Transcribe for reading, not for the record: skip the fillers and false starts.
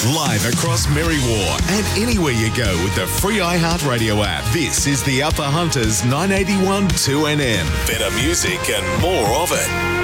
Live across Merriwar and anywhere you go with the free iHeartRadio app. This is the Upper Hunters 981 2NM. Better music and more of it.